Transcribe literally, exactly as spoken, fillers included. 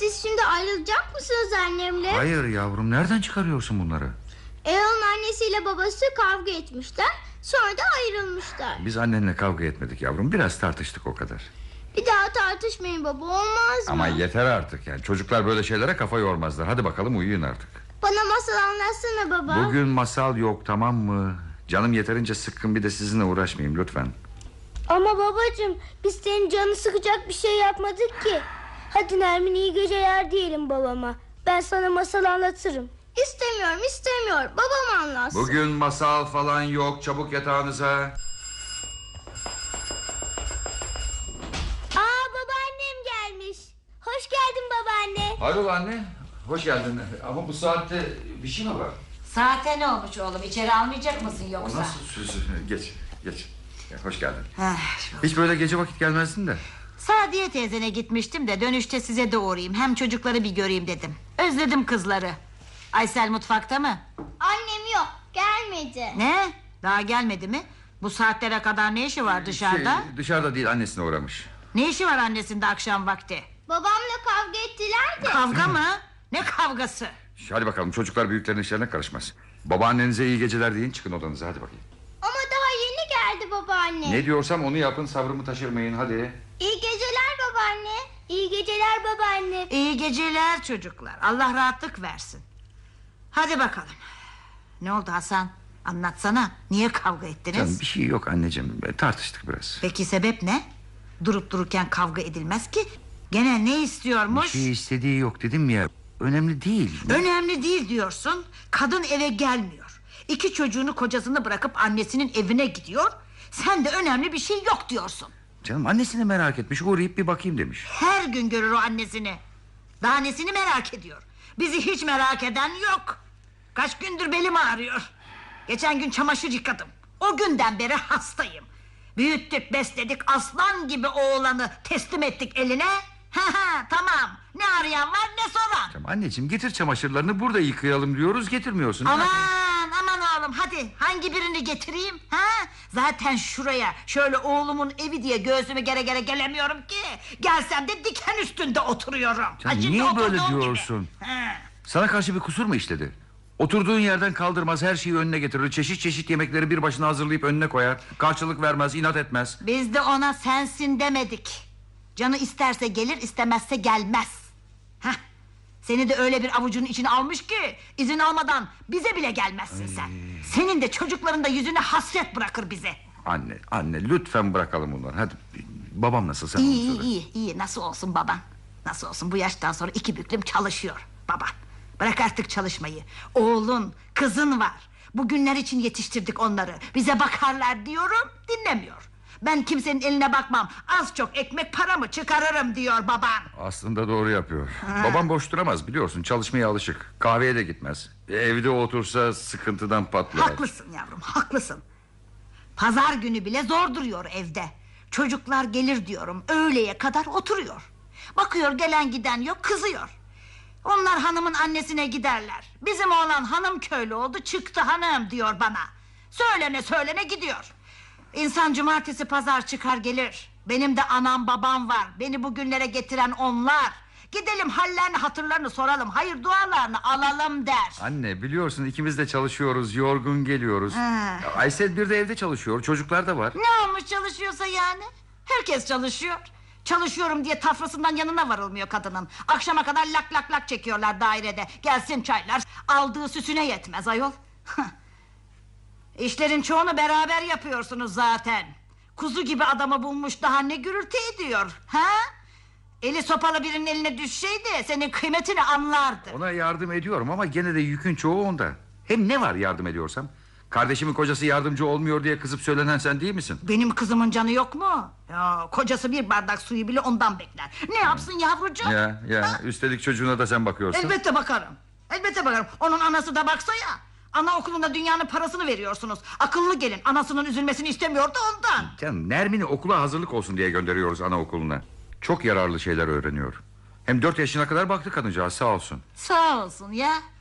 Siz şimdi ayrılacak mısınız annemle? Hayır yavrum, nereden çıkarıyorsun bunları? Erol'un annesiyle babası kavga etmişler. Sonra da ayrılmışlar. Biz annenle kavga etmedik yavrum, biraz tartıştık o kadar. Bir daha tartışmayın baba, olmaz mı? Ama yeter artık yani, çocuklar böyle şeylere kafa yormazlar. Hadi bakalım uyuyun artık. Bana masal anlatsana baba. Bugün masal yok, tamam mı? Canım yeterince sıkkın, bir de sizinle uğraşmayayım lütfen. Ama babacığım, biz senin canını sıkacak bir şey yapmadık ki. Hadi Nermin, iyi geceler diyelim babama. Ben sana masal anlatırım. İstemiyorum istemiyorum, babam anlatsın. Bugün masal falan yok, çabuk yatağınıza. Aa, babaannem gelmiş. Hoş geldin babaanne. Hayrola anne, hoş geldin. Ama bu saatte bir şey mi var? Saate ne olmuş oğlum, içeri almayacak mısın yoksa? O nasıl söz? Geç geç ya, hoş geldin. Heh, Hiç böyle gece vakit gelmezdin de. Sadiye teyzene gitmiştim de dönüşte size de uğrayayım, hem çocukları bir göreyim dedim. Özledim kızları. Aysel mutfakta mı? Annem yok, gelmedi. Ne? Daha gelmedi mi? Bu saatlere kadar ne işi var dışarıda? Şey, dışarıda değil, annesine uğramış. Ne işi var annesinde akşam vakti? Babamla kavga ettiler de. Kavga mı? Ne kavgası? Hadi bakalım, çocuklar büyüklerin işlerine karışmaz. Babaannenize iyi geceler deyin, çıkın odanıza, hadi bakayım. Ama daha yeni geldi babaanne. Ne diyorsam onu yapın, sabrımı taşırmayın, hadi. İyi geceler babaanne. İyi geceler babaanne. İyi geceler çocuklar, Allah rahatlık versin. Hadi bakalım. Ne oldu Hasan? Anlatsana, niye kavga ettiniz? Canım bir şey yok anneciğim, tartıştık biraz. Peki sebep ne? Durup dururken kavga edilmez ki. Gene ne istiyormuş? Bir şey istediği yok dedim ya, önemli değil. Önemli değil diyorsun. Kadın eve gelmiyor. İki çocuğunu, kocasını bırakıp annesinin evine gidiyor. Sen de önemli bir şey yok diyorsun. Canım annesini merak etmiş, uğrayıp bir bakayım demiş. Her gün görür o annesini. Daha nesini merak ediyor? Bizi hiç merak eden yok. Kaç gündür belim ağrıyor. Geçen gün çamaşır yıkadım. O günden beri hastayım. Büyüttük, besledik, aslan gibi oğlanı teslim ettik eline. Ha ha, tamam. Ne arayan var ne soran. Tamam anneciğim, getir çamaşırlarını, burada yıkayalım diyoruz, getirmiyorsun. Aman aman oğlum, hadi hangi birini getireyim? Ha? Zaten şuraya şöyle oğlumun evi diye göğsümü gere gere gelemiyorum ki. Gelsem de diken üstünde oturuyorum. Canım, Ha, şimdi niye böyle oturduğum diyorsun? gibi. Ha. Sana karşı bir kusur mu işledi? Oturduğun yerden kaldırmaz, her şeyi önüne getirir. Çeşit çeşit yemekleri bir başına hazırlayıp önüne koyar. Karşılık vermez, inat etmez. Biz de ona sensin demedik. Canı isterse gelir, istemezse gelmez. Heh. Seni de öyle bir avucunun içine almış ki izin almadan bize bile gelmezsin Ay. sen. Senin de çocukların da yüzüne hasret bırakır bize. Anne, anne lütfen bırakalım bunları. Hadi, babam nasıl, sen İyi onu iyi söyle. iyi iyi, nasıl olsun baban? Nasıl olsun, bu yaştan sonra iki büklüm çalışıyor baban. Bırak artık çalışmayı. Oğlun, kızın var. Bugünler için yetiştirdik onları. Bize bakarlar diyorum, dinlemiyor. Ben kimsenin eline bakmam. Az çok ekmek paramı çıkarırım diyor baban. Aslında doğru yapıyor. Ha. Babam boş duramaz biliyorsun, çalışmaya alışık. Kahveye de gitmez. Evde otursa sıkıntıdan patlar. Haklısın yavrum, haklısın. Pazar günü bile zor duruyor evde. Çocuklar gelir diyorum, öğleye kadar oturuyor. Bakıyor gelen giden yok, kızıyor. Onlar hanımın annesine giderler. Bizim oğlan hanım köylü oldu, çıktı hanım diyor bana. Söylene söylene gidiyor. İnsan cumartesi pazar çıkar gelir. Benim de anam babam var. Beni bugünlere getiren onlar. Gidelim hallerini hatırlarını soralım, hayır dualarını alalım der. Anne biliyorsun, ikimiz de çalışıyoruz, yorgun geliyoruz. Ha. Aysel bir de evde çalışıyor, çocuklar da var. Ne olmuş çalışıyorsa yani? Herkes çalışıyor. Çalışıyorum diye tafrasından yanına varılmıyor kadının. Akşama kadar lak lak lak çekiyorlar dairede. Gelsin çaylar, aldığı süsüne yetmez ayol. İşlerin çoğunu beraber yapıyorsunuz zaten. Kuzu gibi adamı bulmuş, daha ne gürültü ediyor, ha? Eli sopalı birinin eline düşseydi senin kıymetini anlardı. Ona yardım ediyorum ama gene de yükün çoğu onda. Hem ne var yardım ediyorsam? Kardeşimin kocası yardımcı olmuyor diye kızıp söylenen sen değil misin? Benim kızımın canı yok mu? Ya, kocası bir bardak suyu bile ondan bekler. Ne yapsın yavrucuğum? Ya ya Ha? üstelik çocuğuna da sen bakıyorsun. Elbette bakarım. Elbette bakarım. Onun anası da baksa ya. Anaokulunda dünyanın parasını veriyorsunuz. Akıllı gelin, anasının üzülmesini istemiyordu ondan. Canım, Nermin'i okula hazırlık olsun diye gönderiyoruz anaokuluna. Çok yararlı şeyler öğreniyor. Hem dört yaşına kadar baktı kadıncağız, sağ olsun. Sağ olsun ya.